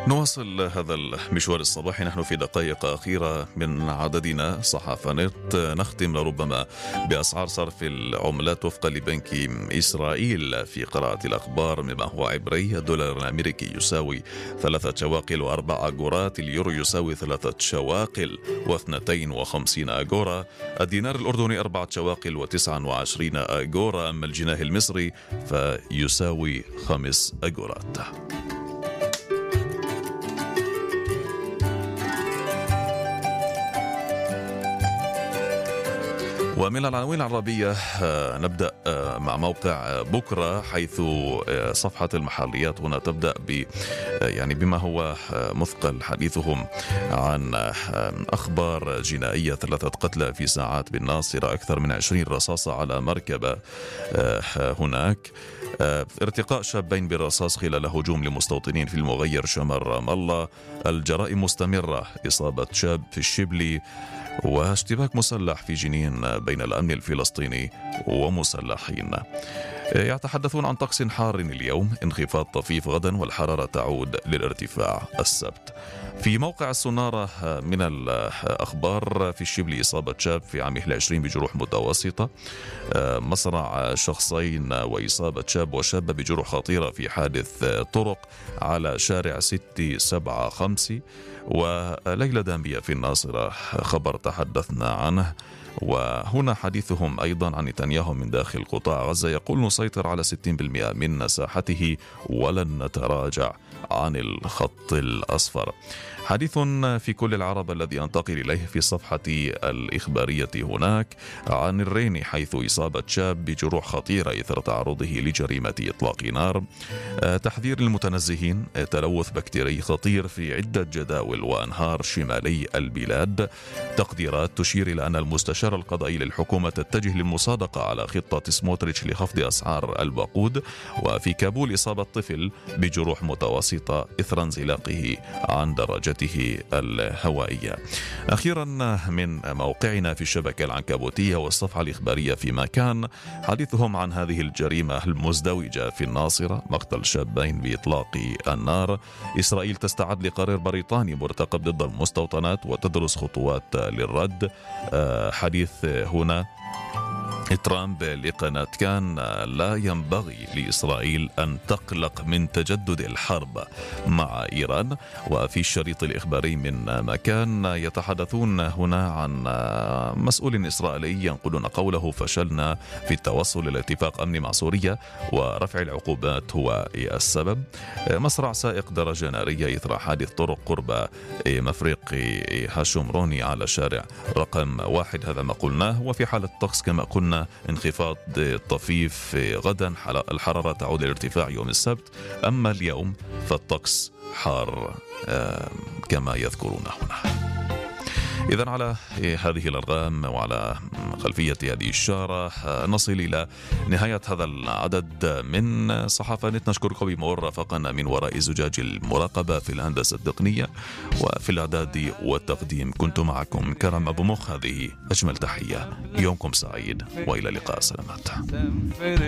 نواصل هذا المشوار الصباحي، نحن في دقائق أخيرة من عددنا صحافة نت. نختم لربما بأسعار صرف العملات وفقا لبنك إسرائيل في قراءة الأخبار مما هو عبري. الدولار الأمريكي يساوي 3 شواقل و4 أجورات، اليورو يساوي 3 شواقل و52 أجورة، الدينار الأردني 4 شواقل و29 أجورة، أما الجنيه المصري فيساوي 5 أجورات. ومن العناوين العربية نبدأ مع موقع بكرة، حيث صفحة المحليات هنا تبدأ بما هو مثقل حديثهم عن أخبار جنائية: 3 قتلى في ساعات بالناصرة، أكثر من 20 رصاصة على مركبة هناك، ارتقاء شابين بالرصاص خلال هجوم لمستوطنين في المغير شمال رام الله، الجرائم مستمرة، إصابة شاب في الشبلي، واشتباك مسلح في جنين بين الأمن الفلسطيني ومسلحين. يتحدثون عن طقس حار اليوم، انخفاض طفيف غدا، والحرارة تعود للارتفاع السبت. في موقع السنارة من الأخبار: في الشبلي إصابة شاب في عامه 20 بجروح متوسطة، مصرع شخصين وإصابة شاب وشابة بجروح خطيرة في حادث طرق على شارع 675. وليلة دامية في الناصرة، خبر تحدثنا عنه. وهنا حديثهم أيضا عن نتنياهو من داخل قطاع غزة، يقول: نسيطر على 60% من مساحته ولن نتراجع عن الخط الأصفر. حديث في كل العرب الذي أنتقل إليه في الصفحة الإخبارية هناك عن الرين، حيث إصابة شاب بجروح خطيرة إثر تعرضه لجريمة إطلاق نار. تحذير المتنزهين: تلوث بكتيري خطير في عدة جداول وأنهار شمالي البلاد. تقديرات تشير إلى أن المستشار القضائي للحكومة تتجه للمصادقة على خطة سموتريتش لخفض أسعار الوقود. وفي كابول إصابة طفل بجروح متوسطة إثر انزلاقه عن درجته الهوائية. أخيرا من موقعنا في الشبكة العنكبوتية والصفحة الإخبارية في مكان، حديثهم عن هذه الجريمة المزدوجة في الناصرة: مقتل شابين بإطلاق النار. إسرائيل تستعد لقرار بريطاني مرتقب ضد المستوطنات وتدرس خطوات للرد. حديث هنا ترامب لقناة كان: لا ينبغي لإسرائيل أن تقلق من تجدد الحرب مع إيران. وفي الشريط الإخباري من مكان يتحدثون هنا عن مسؤول إسرائيلي ينقلون قوله: فشلنا في التوصل إلى اتفاق أمني مع سوريا ورفع العقوبات هو السبب. مصرع سائق درجة نارية إثر حادث طرق قرب مفرق هاشمروني على شارع رقم 1، هذا ما قلناه. وفي حالة الطقس كما قلنا انخفاض طفيف غدا، الحرارة تعود للارتفاع يوم السبت، أما اليوم فالطقس حار كما يذكرون هنا. إذن على هذه الأرقام وعلى خلفية هذه الشارة نصل إلى نهاية هذا العدد من صحافة نت. نشكركم بما رافقنا من وراء زجاج المراقبة في الهندسة التقنية وفي الإعداد والتقديم. كنت معكم كرم أبو مخ. هذه أجمل تحية، يومكم سعيد وإلى اللقاء. سلامات.